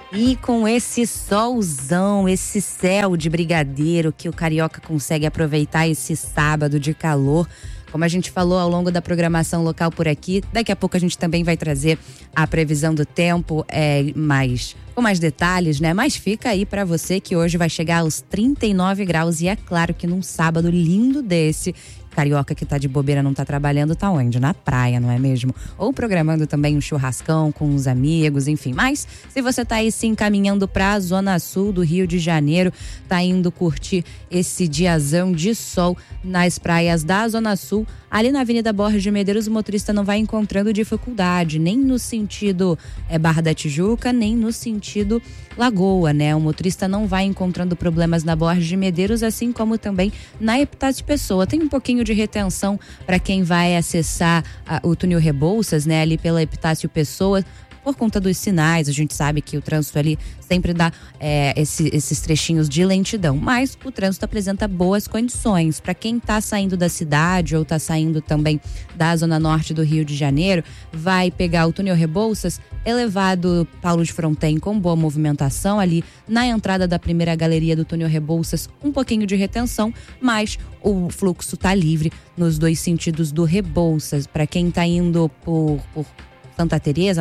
E com esse solzão, esse céu de brigadeiro que o carioca consegue aproveitar esse sábado de calor, como a gente falou ao longo da programação local por aqui, daqui a pouco a gente também vai trazer a previsão do tempo com mais detalhes, né? Mas fica aí pra você que hoje vai chegar aos 39 graus e é claro que num sábado lindo desse, carioca que tá de bobeira, não tá trabalhando, tá onde? Na praia, não é mesmo? Ou programando também um churrascão com os amigos, enfim. Mas se você tá aí se encaminhando pra Zona Sul do Rio de Janeiro, tá indo curtir esse diazão de sol nas praias da Zona Sul, ali na Avenida Borges de Medeiros, o motorista não vai encontrando dificuldade, nem no sentido Barra da Tijuca, nem no sentido Lagoa, né? O motorista não vai encontrando problemas na Borges de Medeiros, assim como também na Epitácio Pessoa. Tem um pouquinho de retenção para quem vai acessar o túnel Rebouças, né? Ali pela Epitácio Pessoa, por conta dos sinais. A gente sabe que o trânsito ali sempre dá esses trechinhos de lentidão, mas o trânsito apresenta boas condições. Para quem está saindo da cidade ou está saindo também da zona norte do Rio de Janeiro, vai pegar o túnel Rebouças, elevado Paulo de Fronten com boa movimentação ali na entrada da primeira galeria do túnel Rebouças, um pouquinho de retenção, mas o fluxo está livre nos dois sentidos do Rebouças. Para quem está indo por Santa Teresa,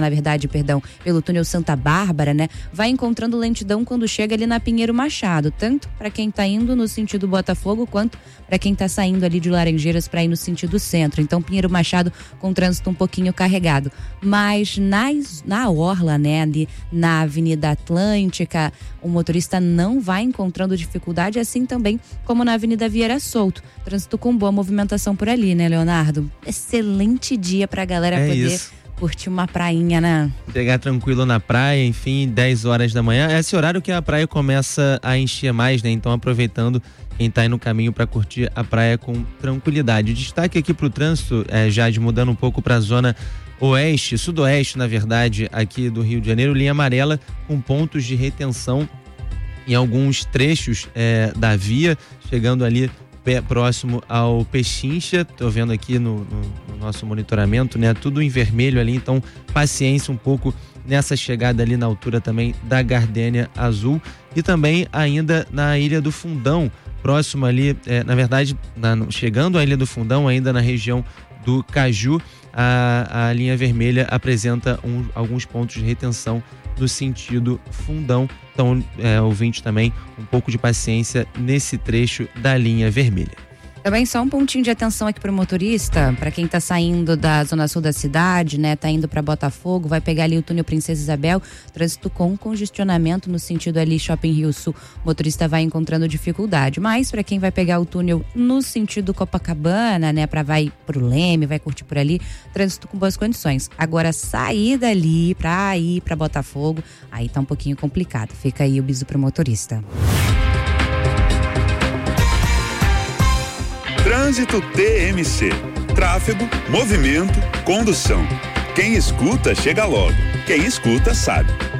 pelo túnel Santa Bárbara, né? Vai encontrando lentidão quando chega ali na Pinheiro Machado, tanto para quem tá indo no sentido Botafogo, quanto para quem tá saindo ali de Laranjeiras para ir no sentido centro. Então, Pinheiro Machado com trânsito um pouquinho carregado. Mas na orla, né, ali na Avenida Atlântica, o motorista não vai encontrando dificuldade, assim também como na Avenida Vieira Souto. Trânsito com boa movimentação por ali, né, Leonardo? Excelente dia pra galera poder curtir uma prainha, né? Pegar tranquilo na praia, enfim, 10 horas da manhã. É esse horário que a praia começa a encher mais, né? Então, aproveitando quem tá aí no caminho para curtir a praia com tranquilidade. O destaque aqui pro trânsito, Jade, mudando um pouco pra zona oeste, sudoeste, na verdade, aqui do Rio de Janeiro, linha amarela com pontos de retenção em alguns trechos da via, chegando ali próximo ao Pechincha. Tô vendo aqui no nosso monitoramento, né? Tudo em vermelho ali, então paciência um pouco nessa chegada ali na altura também da Gardênia Azul e também ainda na Ilha do Fundão, próximo ali, chegando à Ilha do Fundão, ainda na região do Caju, a linha vermelha apresenta alguns pontos de retenção no sentido Fundão. Então, ouvinte também, um pouco de paciência nesse trecho da linha vermelha. Também só um pontinho de atenção aqui pro motorista, para quem tá saindo da zona sul da cidade, né, tá indo para Botafogo, vai pegar ali o túnel Princesa Isabel, trânsito com congestionamento no sentido ali Shopping Rio Sul, o motorista vai encontrando dificuldade. Mas para quem vai pegar o túnel no sentido Copacabana, né, vai pro Leme, vai curtir por ali, trânsito com boas condições. Agora sair dali para ir para Botafogo, aí tá um pouquinho complicado. Fica aí o bisu pro motorista. Trânsito TMC. Tráfego, movimento, condução. Quem escuta, chega logo. Quem escuta, sabe.